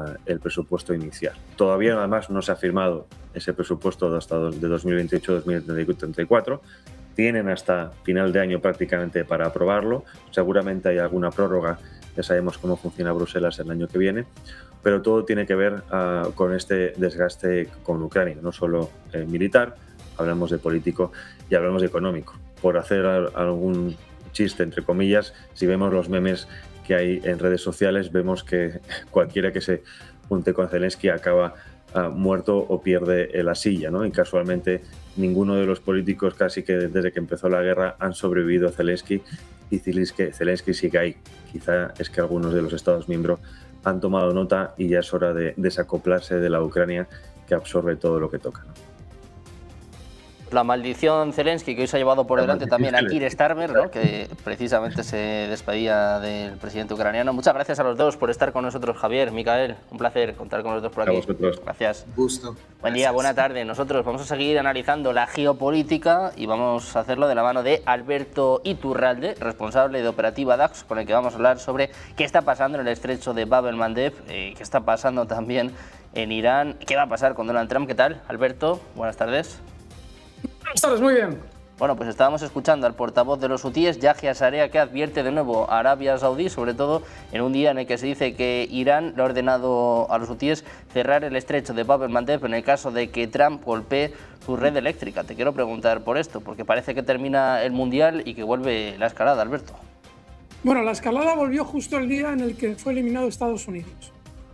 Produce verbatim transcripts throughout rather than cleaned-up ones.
uh, el presupuesto inicial. Todavía además no se ha firmado ese presupuesto de hasta de dos mil veintiocho a dos mil treinta y cuatro. Tienen hasta final de año prácticamente para aprobarlo. Seguramente hay alguna prórroga, ya sabemos cómo funciona Bruselas el año que viene, pero todo tiene que ver uh, con este desgaste con Ucrania, no solo eh, militar, hablamos de político y hablamos de económico. Por hacer algún chiste, entre comillas, si vemos los memes que hay en redes sociales, vemos que cualquiera que se junte con Zelensky acaba uh, muerto o pierde la silla, ¿no? Y casualmente ninguno de los políticos casi que desde que empezó la guerra han sobrevivido a Zelensky, y Zelensky, Zelensky sigue ahí. Quizá es que algunos de los Estados miembros han tomado nota y ya es hora de desacoplarse de la Ucrania que absorbe todo lo que toca, ¿no? La maldición Zelensky, que hoy se ha llevado por delante también a Keir Starmer, ¿no?, que precisamente se despedía del presidente ucraniano. Muchas gracias a los dos por estar con nosotros, Javier, Micael. Un placer contar con los dos por aquí. A vosotros. Gracias. Gusto. Buen Gracias. día, buena tarde. Nosotros vamos a seguir analizando la geopolítica y vamos a hacerlo de la mano de Alberto Iturralde, responsable de Operativa Dax, con el que vamos a hablar sobre qué está pasando en el estrecho de Bab el-Mandeb, eh, qué está pasando también en Irán, qué va a pasar con Donald Trump. ¿Qué tal, Alberto? Buenas tardes. Buenas tardes, muy bien. Bueno, pues estábamos escuchando al portavoz de los hutíes, Yahya Sarea, que advierte de nuevo a Arabia Saudí, sobre todo en un día en el que se dice que Irán le ha ordenado a los hutíes cerrar el estrecho de Bab el-Mandeb en el caso de que Trump golpee su red eléctrica. Te quiero preguntar por esto, porque parece que termina el Mundial y que vuelve la escalada, Alberto. Bueno, la escalada volvió justo el día en el que fue eliminado Estados Unidos.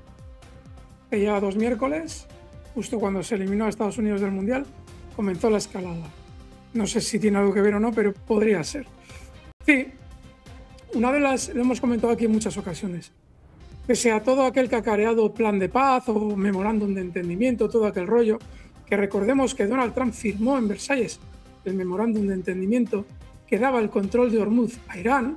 Que ya dos miércoles, justo cuando se eliminó a Estados Unidos del Mundial, comenzó la escalada. No sé si tiene algo que ver o no, pero podría ser. Sí, una de las, lo hemos comentado aquí en muchas ocasiones, pese a todo aquel cacareado plan de paz o memorándum de entendimiento, todo aquel rollo, que recordemos que Donald Trump firmó en Versalles el memorándum de entendimiento que daba el control de Hormuz a Irán,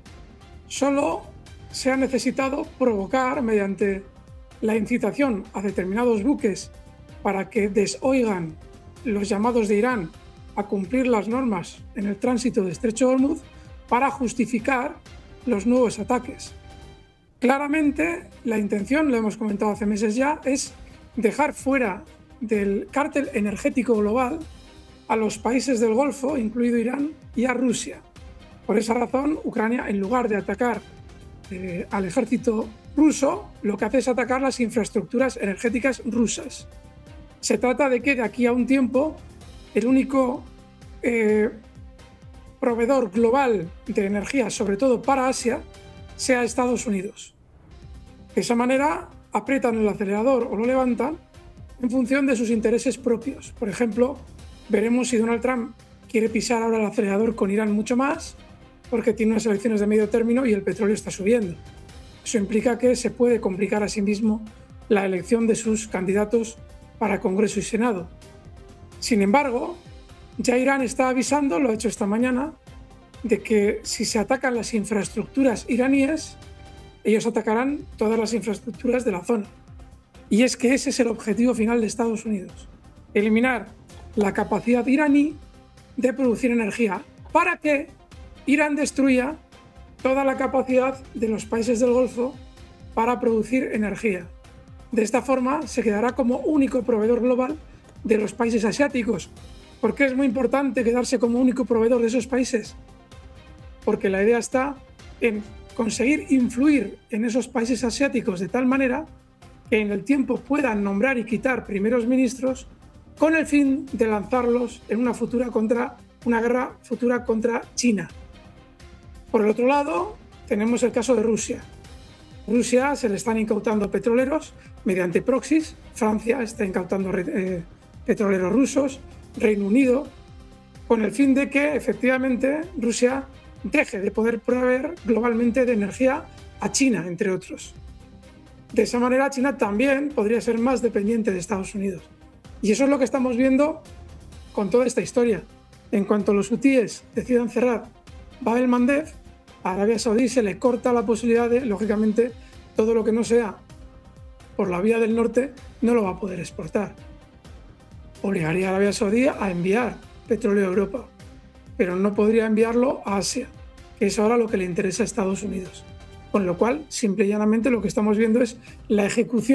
solo se ha necesitado provocar mediante la incitación a determinados buques para que desoigan los llamados de Irán a cumplir las normas en el tránsito de Estrecho de Hormuz para justificar los nuevos ataques. Claramente, la intención, lo hemos comentado hace meses ya, es dejar fuera del cártel energético global a los países del Golfo, incluido Irán, y a Rusia. Por esa razón, Ucrania, en lugar de atacar eh, al ejército ruso, lo que hace es atacar las infraestructuras energéticas rusas. Se trata de que de aquí a un tiempo el único eh, proveedor global de energía, sobre todo para Asia, sea Estados Unidos. De esa manera aprietan el acelerador o lo levantan en función de sus intereses propios. Por ejemplo, veremos si Donald Trump quiere pisar ahora el acelerador con Irán mucho más, porque tiene unas elecciones de medio término y el petróleo está subiendo. Eso implica que se puede complicar a sí mismo la elección de sus candidatos para Congreso y Senado. Sin embargo, ya Irán está avisando, lo ha hecho esta mañana, de que si se atacan las infraestructuras iraníes, ellos atacarán todas las infraestructuras de la zona. Y es que ese es el objetivo final de Estados Unidos: eliminar la capacidad iraní de producir energía para que Irán destruya toda la capacidad de los países del Golfo para producir energía. De esta forma se quedará como único proveedor global de los países asiáticos. ¿Por qué es muy importante quedarse como único proveedor de esos países? Porque la idea está en conseguir influir en esos países asiáticos de tal manera que en el tiempo puedan nombrar y quitar primeros ministros con el fin de lanzarlos en una, futura contra, una guerra futura contra China. Por el otro lado, tenemos el caso de Rusia. Rusia se le están incautando petroleros mediante proxies. Francia está incautando eh, petroleros rusos, Reino Unido, con el fin de que efectivamente Rusia deje de poder proveer globalmente de energía a China, entre otros. De esa manera, China también podría ser más dependiente de Estados Unidos. Y eso es lo que estamos viendo con toda esta historia. En cuanto los hutíes decidan cerrar Bab el-Mandeb, a Arabia Saudí se le corta la posibilidad de, lógicamente, todo lo que no sea por la vía del norte no lo va a poder exportar. Obligaría a Arabia Saudí a enviar petróleo a Europa, pero no podría enviarlo a Asia, que es ahora lo que le interesa a Estados Unidos. Con lo cual, simple y llanamente, lo que estamos viendo es la ejecución